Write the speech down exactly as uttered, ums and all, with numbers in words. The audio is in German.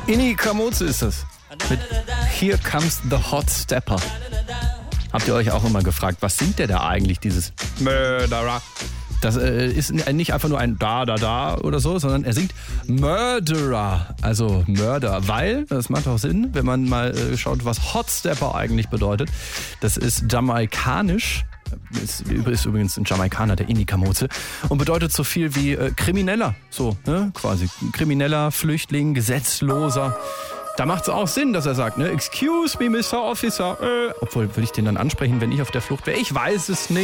Inni Kamoze ist das. Mit Here Comes the Hot Stepper. Habt ihr euch auch immer gefragt, was singt der da eigentlich, dieses Murderer? Das äh, ist nicht einfach nur ein Da, Da, Da oder so, sondern er singt Murderer, also Mörder, weil, das macht auch Sinn, wenn man mal äh, schaut, was Hot Stepper eigentlich bedeutet. Das ist jamaikanisch, ist, ist übrigens ein Jamaikaner, der Inni Kamoze, und bedeutet so viel wie äh, Krimineller, so, ne, quasi. Krimineller, Flüchtling, Gesetzloser. Da macht es auch Sinn, dass er sagt, ne, excuse me, Mister Officer, äh, obwohl, würde ich den dann ansprechen, wenn ich auf der Flucht wäre? Ich weiß es nicht.